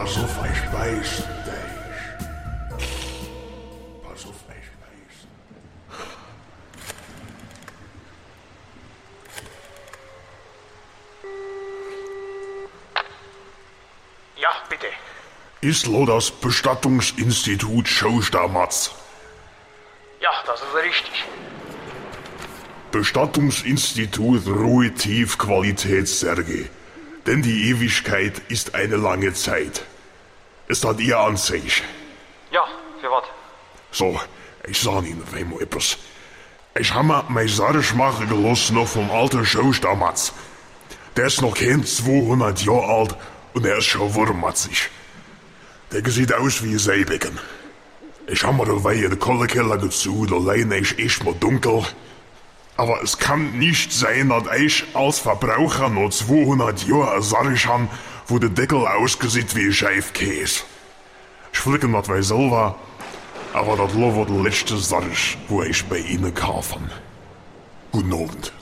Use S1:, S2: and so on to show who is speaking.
S1: Pass auf, ich beiß dich. Pass auf, ich beiß.
S2: Ja, bitte.
S1: Ist lo das Bestattungsinstitut Schostermatz?
S2: Ja, das ist richtig.
S1: Bestattungsinstitut Ruhe Tief Qualitätssärge. Denn die Ewigkeit ist eine lange Zeit. Ist das Ihr Anzeichen?
S2: Ja, für was?
S1: So, ich sag Ihnen einmal etwas. Ich hab mir mein Sarg machen gelassen noch vom alten Schostermatz. Der ist noch kein 200 Jahre alt und er ist schon wurmatzig. Der sieht aus wie ein Seebecken. Ich hab mir dabei in den Kohlekeller gezogen, allein ist echt mal dunkel. Aber es kann nicht sein, dass ich als Verbraucher noch 200 Jahre ein Sarg habe, wo der Deckel aussieht wie ein Scheifkäse. Ich flicke das bei selber, aber das war der letzte Sarg, wo ich bei Ihnen kaufen. Guten Abend.